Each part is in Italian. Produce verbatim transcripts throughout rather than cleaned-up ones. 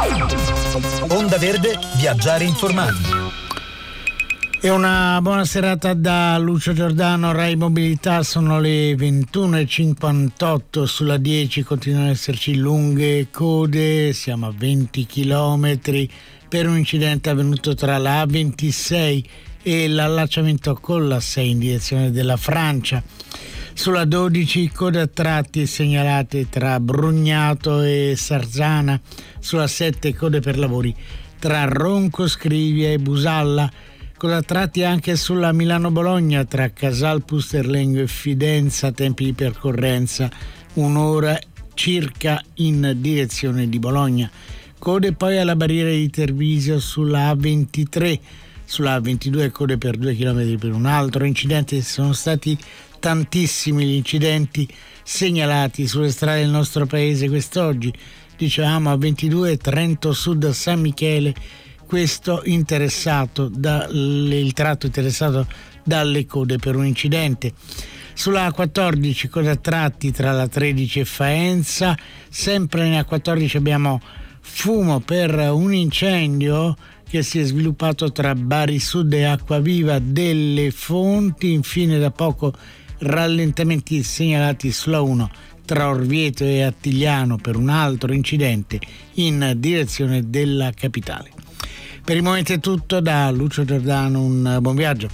Onda Verde, viaggiare informati. E una buona serata da Lucio Giordano, Rai Mobilità. Sono le ventuno e cinquantotto, sulla dieci continuano ad esserci lunghe code, siamo a venti chilometri per un incidente avvenuto tra la A ventisei e l'allacciamento con la sei in direzione della Francia. Sulla dodici code a tratti segnalate tra Brugnato e Sarzana. Sulla sette code per lavori tra Ronco Scrivia e Busalla. Code a tratti anche sulla Milano-Bologna tra Casal Pusterlengo e Fidenza, tempi di percorrenza un'ora circa in direzione di Bologna. Code poi alla barriera di Tervisio sulla A ventitré, sulla A ventidue code per due chilometri per un altro incidente. Sono stati tantissimi gli incidenti segnalati sulle strade del nostro paese quest'oggi. Dicevamo A ventidue Trento Sud San Michele, questo interessato da, il tratto interessato dalle code per un incidente. Sulla A quattordici code a tratti tra la tredici e Faenza. Sempre nella A quattordici abbiamo fumo per un incendio che si è sviluppato tra Bari Sud e Acquaviva delle Fonti. Infine da poco rallentamenti segnalati sulla uno tra Orvieto e Attigliano per un altro incidente in direzione della capitale. Per il momento è tutto da Lucio Giordano, un buon viaggio.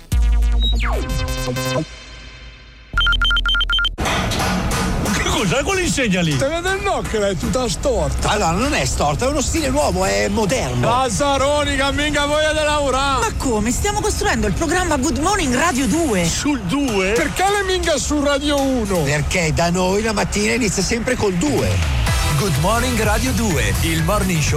Che cos'è quell'insegna lì? Te vede il nocchio, è tutta storta. Allora, non è storta, è uno stile nuovo, è moderno. Lazzaroni, camminga voglia di lavorare. Ma come? Stiamo costruendo il programma Good Morning Radio due. Sul due? Perché le minga su Radio uno? Perché da noi la mattina inizia sempre col due. Good Morning Radio due, il morning show